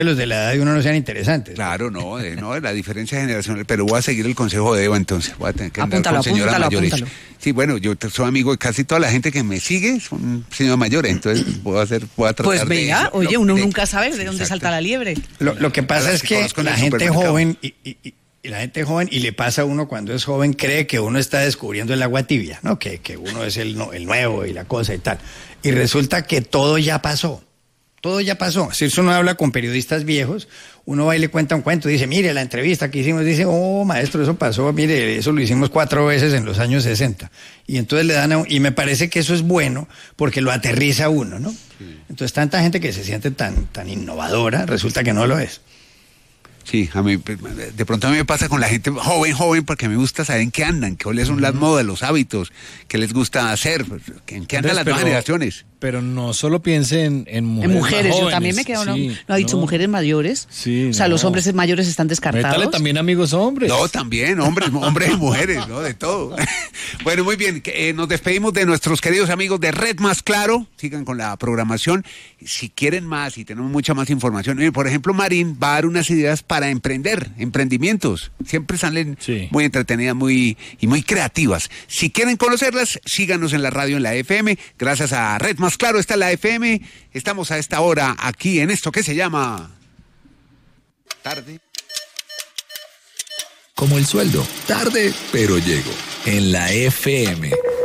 los de la edad de uno no sean interesantes. Claro, no, la diferencia generacional, pero voy a seguir el consejo de Eva entonces, voy a tener que andar Apúntalo, con señoras mayores. apúntalo. Sí, bueno, yo soy amigo de casi toda la gente que me sigue, son señoras mayores, entonces voy a tratar Pues venga, de... oye, uno nunca sabe de dónde salta la liebre. Lo que pasa es que conozco en la el gente supermercado. joven y la gente joven, y le pasa a uno cuando es joven, cree que uno está descubriendo el agua tibia, ¿no? Que uno es el nuevo y la cosa y tal. Y resulta que todo ya pasó. Todo ya pasó. Si uno habla con periodistas viejos, uno va y le cuenta un cuento, dice, mire, la entrevista que hicimos, dice, oh, maestro, eso pasó, mire, eso lo hicimos 4 veces en los años 60. Y entonces le dan y me parece que eso es bueno, porque lo aterriza a uno, ¿no? Sí. Entonces tanta gente que se siente tan innovadora, resulta que no lo es. Sí, de pronto a mí me pasa con la gente joven, porque me gusta saber en qué andan, cuáles son las modas, los hábitos, qué les gusta hacer, en qué andan las nuevas generaciones. Pero no solo piense en mujeres. En mujeres, jóvenes. yo también me quedo, sí, no ha dicho mujeres mayores. Sí, o sea, los hombres mayores están descartados. Métale también amigos hombres. No, también, hombres y mujeres, ¿no? De todo. Bueno, muy bien, nos despedimos de nuestros queridos amigos de Red Más Claro, sigan con la programación. Si quieren más y tenemos mucha más información, por ejemplo, Marín va a dar unas ideas para emprendimientos. Siempre salen muy entretenidas y muy creativas. Si quieren conocerlas, síganos en la radio, en la FM. Gracias a Red Más Claro, está la FM. Estamos a esta hora aquí en esto que se llama... Tarde. Como el sueldo, tarde, pero llego. En la FM.